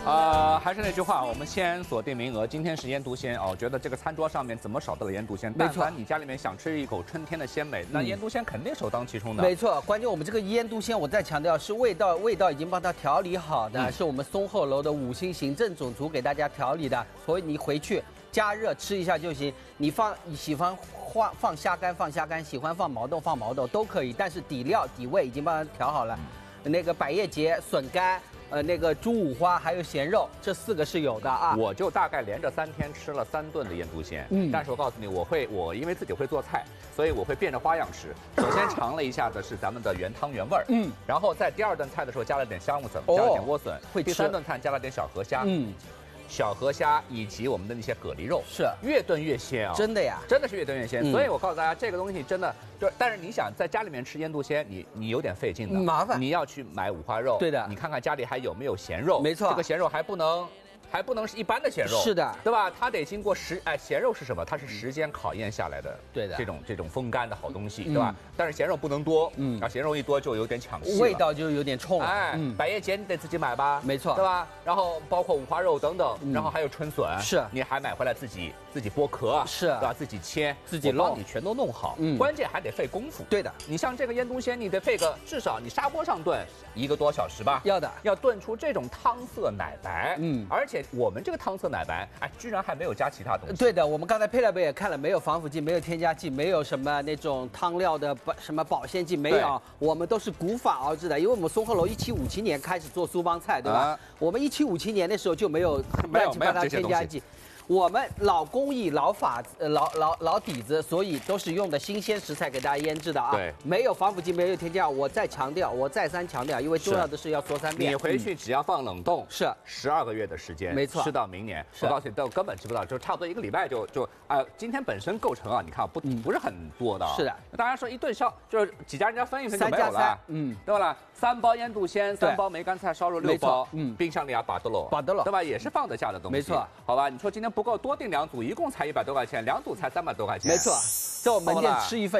还是那句话，我们先锁定名额。今天是腌笃鲜哦，我觉得这个餐桌上面怎么少得了腌笃鲜？但凡你家里面想吃一口春天的鲜美，那腌笃鲜肯定首当其冲的。 没错，关键我们这个腌笃鲜，我再强调是味道已经帮它调理好的，是我们松鹤楼的5星行政总厨给大家调理的，所以你回去加热吃一下就行。你喜欢放虾干，喜欢放毛豆都可以，但是底料底味已经帮它调好了。那个百叶结、笋干。那个猪五花还有咸肉，这4个是有的啊。 我就大概连着3天吃了3顿的腌笃鲜。但是我告诉你，我因为自己会做菜，所以我会变着花样吃。首先尝了一下的是咱们的原汤原味儿，然后在第2顿菜的时候加了点香木笋，加了点莴笋，第3顿菜加了点小河虾，小河虾以及我们的那些蛤蜊肉， 是越炖越鲜啊！真的呀，真的是越炖越鲜。所以我告诉大家，这个东西真的就，但是你想在家里面吃腌笃鲜，你有点费劲的， 麻烦。 你要去买五花肉， 对的， 你看看家里还有没有咸肉， 没错， 这个咸肉还不能是一般的咸肉， 是的， 对吧？它得经过咸肉是什么？它是时间考验下来的， 对的， 这种风干的好东西，对吧？但是咸肉不能多，咸肉一多就有点抢戏了， 味道就有点冲了。 百叶结你得自己买吧， 没错， 对吧？然后包括五花肉等等，然后还有春笋， 是， 你还买回来自己剥壳， 是， 对吧？自己切， 自己弄， 你全都弄好，关键还得费功夫。 对的， 你像这个腌笃鲜，你得费个至少你砂锅上炖1个多小时吧， 要的， 要炖出这种汤色奶白，而且我们这个汤色奶白，居然还没有加其他东西。 对的，我们刚才配料表也看了，没有防腐剂，没有添加剂，没有什么那种汤料的什么保鲜剂，没有，我们都是古法熬制的。因为我们松鹤楼1757年开始做苏帮菜，对吧？我们1757年的时候就没有乱七八糟添加剂。我们老工艺、老法、老底子，所以都是用的新鲜食材给大家腌制的啊。 对， 没有防腐剂，没有添加。我再三强调，因为重要的是要说3遍。 你回去只要放冷冻， 是 12个月的时间， 没错， 吃到明年。我告诉你，都根本吃不到，就差不多1个礼拜就今天本身构成啊，你看不是很多的。 是的， 大家说一顿烧就是几家人家分一分就没有了，对吧？3包腌笃鲜，3包梅干菜烧肉6包，冰箱里把得了，对吧？也是放得下的东西， 没错。 好吧，你说今天不够，多订2组，一共才100多块钱，2组才300多块钱， 没错。在我门店吃一份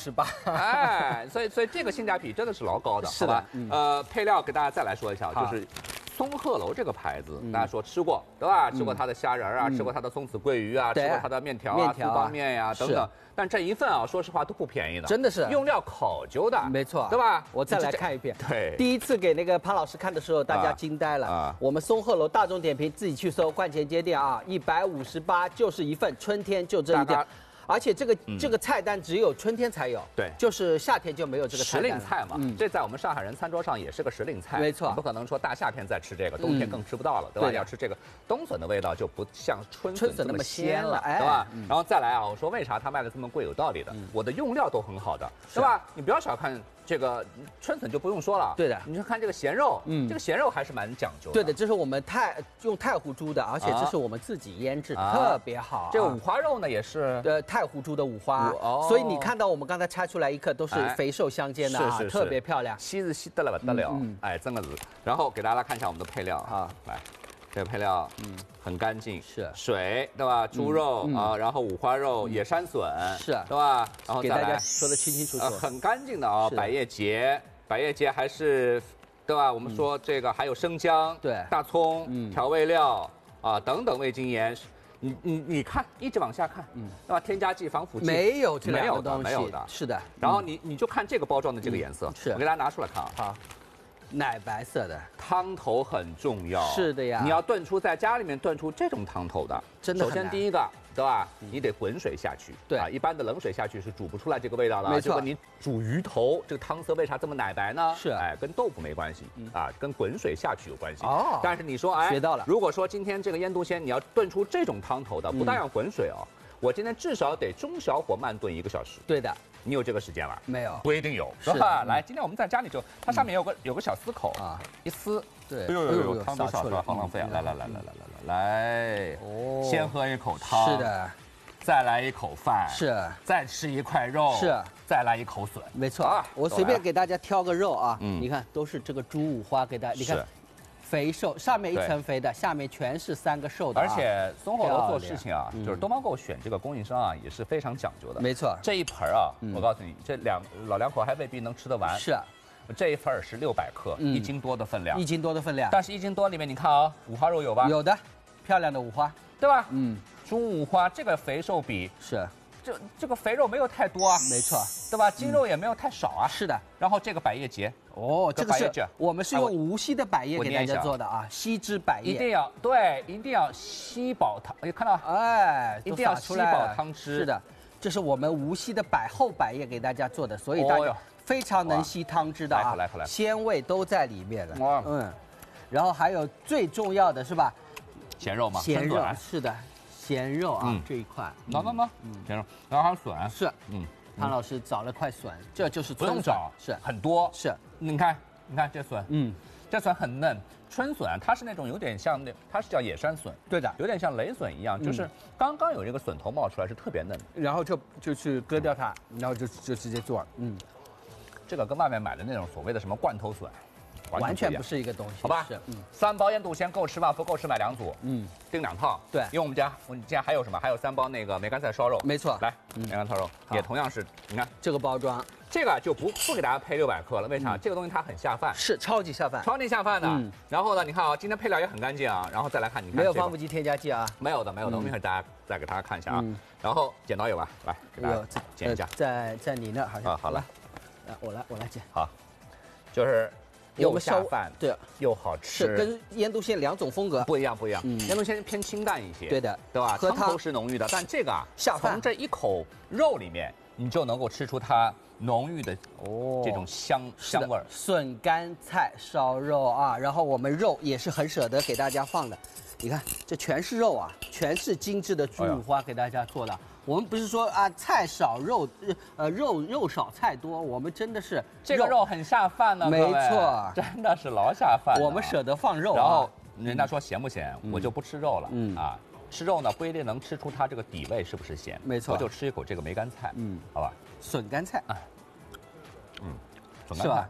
158， 所以这个性价比真的是老高的， 是吧？ 配料给大家再来说一下，就是松鹤楼这个牌子，大家说吃过对吧？吃过它的虾仁啊，吃过它的松子桂鱼啊，吃过它的面条啊、苏帮面呀等等。但这一份啊，说实话都不便宜的， 真的是用料考究的， 没错， 对吧？ 我再来看一遍。 对， 第一次给那个潘老师看的时候，大家惊呆了。我们松鹤楼大众点评自己去搜冠前街店啊，158就是一份，春天就这一点。而且这个菜单只有春天才有，对，就是夏天就没有这个菜单。 时令菜嘛，这在我们上海人餐桌上也是个时令菜， 没错， 不可能说大夏天再吃这个，冬天更吃不到了，对吧？要吃这个冬笋的味道就不像春笋那么鲜了，对吧？然后再来啊，我说为啥它卖的这么贵，有道理的，我的用料都很好的，对吧？你不要小看这个春笋就不用说了，对的，你就看这个咸肉，这个咸肉还是蛮讲究的。 对的，这是我们用太湖猪的，而且这是我们自己腌制，特别好。 这个五花肉呢也是太湖猪的五花，所以你看到我们刚才拆出来一颗都是肥瘦相间的啊，特别漂亮， 稀是稀得了不得了，真的是。然后给大家看一下我们的配料啊，来。这个配料，很干净，是水，对吧？猪肉啊，然后五花肉、野山笋，是，对吧？然后给大家说的清清楚楚， 很干净的啊。百叶结还是，对吧？我们说这个还有生姜，对，大葱，调味料啊等等味精盐。你看，一直往下看，对吧？添加剂、防腐剂没有这两个东西， 没有的， 是的。 然后你就看这个包装的这个颜色，我给大家拿出来看啊。好。 奶白色的汤头很重要， 是的呀， 你要在家里面炖出这种汤头的， 真的。 首先第一个，对吧？你得滚水下去，对啊，一般的冷水下去是煮不出来这个味道的。 没错， 就跟你煮鱼头，这个汤色为啥这么奶白呢？ 是， 跟豆腐没关系啊，跟滚水下去有关系。哦，但是你说， 学到了。 如果说今天这个腌笃鲜你要炖出这种汤头的，不但要滚水哦，我今天至少得中小火慢炖1个小时。 对的。 你有这个时间了？ 没有， 不一定有，是吧？来，今天我们在家里就，它上面有个小丝口啊，一撕，对，哎呦，汤多少是吧？好浪费啊！来，哦，先喝一口汤， 是的， 再来一口饭， 是， 再吃一块肉，是，再来一口笋， 没错啊。我随便给大家挑个肉啊，你看都是这个猪五花，给大家，你看。肥瘦，上面一层肥的，下面全是3个瘦的。 而且松鹤楼做事情啊，就是东方购选这个供应商啊，也是非常讲究的。 没错， 这一盆啊，我告诉你，这老两口还未必能吃得完。 是， 这一份是600克，1斤多的分量 ，1斤多的分量。 但是1斤多里面，你看啊，五花肉有吧？ 有的，漂亮的五花， 对吧？猪五花这个肥瘦比是， 这个肥肉没有太多啊， 没错， 对吧？筋肉也没有太少啊。 是的。 然后这个百叶结， 哦，这个是我们是用无锡的百叶我给大家做的啊，锡汁百叶。 一定要对，一定要吸饱汤，看到？ 哎， 一定要吸饱汤汁。 是的，这是我们无锡的厚百叶给大家做的，所以大家非常能吸汤汁的啊， 来， 鲜味都在里面了。然后还有最重要的是吧？ 咸肉吗？ 咸肉是的，咸肉啊这一块。 咸肉，然后还有笋。 是，汤老师找了块笋，这就是不用找， 是很多。 是， 你看这笋，这笋很嫩。春笋它是那种有点像它是叫野山笋， 对的， 有点像雷笋一样，就是刚刚有这个笋头冒出来，是特别嫩的。 然后就去割掉它，然后就直接做。 这个跟外面买的那种所谓的什么罐头笋， 完全不是一个东西， 好吧？ 是 ，3包腌笃鲜够吃吗？不够吃买2组，订2套。 对， 因为我们家还有什么？还有3包那个梅干菜烧肉， 没错。 来，梅干菜烧肉也同样是，你看这个包装， 这个就不给大家配600克了，为啥？这个东西它很下饭， 是超级下饭， 超级下饭的。然后呢，你看啊，今天配料也很干净啊，然后再来看，你看没有防腐剂添加剂啊， 没有的，我们一会儿再给大家看一下啊。然后剪刀有吧？来，给大家剪一下， 在你那好像。 好了， 我来剪。 好，就是又下饭， 对， 又好吃， 是跟腌笃鲜2种风格不一样。腌笃鲜偏清淡一些， 对的， 对吧？汤头是浓郁的，但这个下饭， 从这一口肉里面，你就能够吃出它浓郁的这种香味儿。 笋干菜烧肉啊，然后我们肉也是很舍得给大家放的，你看这全是肉啊，全是精致的猪五花给大家做的。我们不是说啊菜少肉肉少菜多，我们真的是这个肉很下饭呢， 没错， 真的是老下饭。 我们舍得放肉， 然后人家说咸不咸，我就不吃肉了，啊，吃肉呢不一定能吃出它这个底味是不是咸， 没错， 我就吃一口这个梅干菜，好吧， 笋干菜， 笋干菜，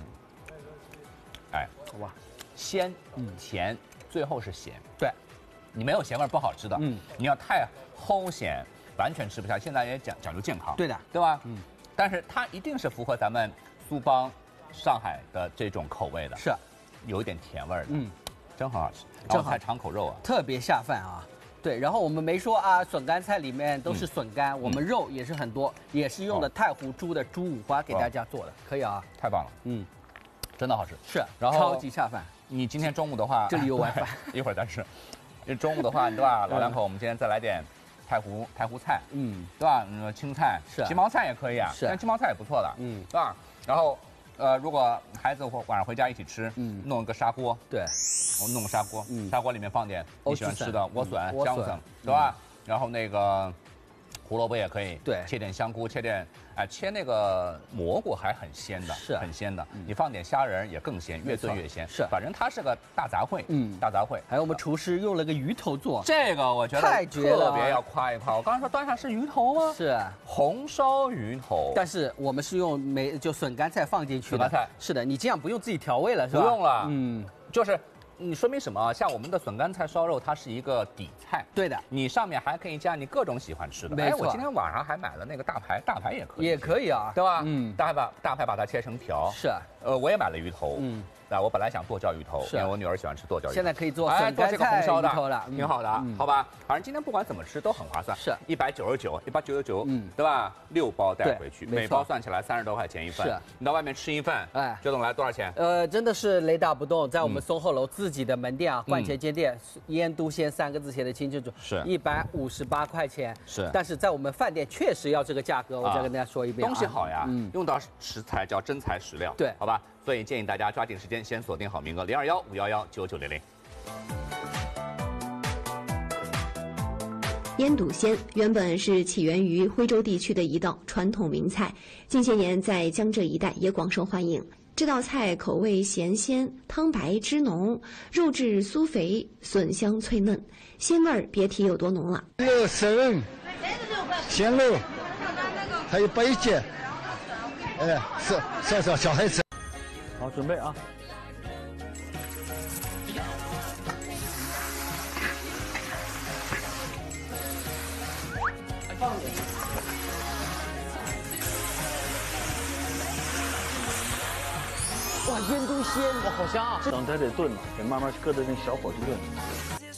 哎， 哇， 鲜，甜，最后是咸， 对， 你没有咸味不好吃的，你要太齁咸。完全吃不下，现在也讲究健康， 对的， 对吧？但是它一定是符合咱们苏帮、上海的这种口味的， 是， 有一点甜味儿的，真很好吃， 正好还尝口肉啊， 特别下饭啊。对，然后我们没说啊，笋干菜里面都是笋干，我们肉也是很多，也是用的太湖猪的猪五花给大家做的，可以啊， 太棒了，真的好吃， 是， 然后超级下饭。 你今天中午的话， 这里有 WiFi， 一会儿再吃。因为中午的话，对吧？老两口，我们今天再来点。太湖菜，对吧？青菜是， 鸡毛菜也可以啊，但鸡毛菜也不错的，对吧？然后，如果孩子晚上回家一起吃，弄一个砂锅， 对， 我们弄个砂锅，砂锅里面放点你喜欢吃的莴笋、姜笋，对吧？然后那个胡萝卜也可以， 对， 切点香菇，切那个蘑菇还很鲜的， 是很鲜的。你放点虾仁也更鲜，越炖越鲜。 是， 反正它是个大杂烩，大杂烩。 还有我们厨师用了个鱼头做， 这个我觉得太绝了， 特别要夸一夸。我刚才说端上是鱼头吗？ 是红烧鱼头， 但是我们是用笋干菜放进去的。 笋干菜是的，你这样不用自己调味了，是吧？ 不用了，就是。你说明什么？像我们的笋干菜烧肉，它是一个底菜。 对的， 你上面还可以加你各种喜欢吃的。 没错， 我今天晚上还买了那个大排也可以。 也可以啊， 对吧？大排把它切成条。 是。 我也买了鱼头。我本来想剁椒鱼头，因为我女儿喜欢吃剁椒鱼头。 现在可以做笋干这个红烧的了， 挺好的，好吧？反正今天不管怎么吃都很划算。 是 199，对吧？6包带回去，每包算起来30多块钱一份。 是。 你到外面吃一份，周总来多少钱？ 真的是雷打不动，在我们松后楼自己的门店啊，冠前街店，腌笃鲜3个字写的清楚， 是 158块钱。 是。 但是在我们饭店确实要这个价格，我再跟大家说一遍。 东西好呀，用到食材叫真材实料。 对， 好吧。所以建议大家抓紧时间，先锁定好名额021-511-9900。 腌笃鲜原本是起源于徽州地区的一道传统名菜，近些年在江浙一带也广受欢迎。这道菜口味咸鲜，汤白汁浓，肉质酥肥，笋香脆嫩，鲜味儿别提有多浓了。 有笋、鲜肉，还有白芥，是小孩吃。 好，准备啊！放点。 腌笃鲜， 哇，好香啊！ 等它得炖嘛，得慢慢搁着那小火去炖。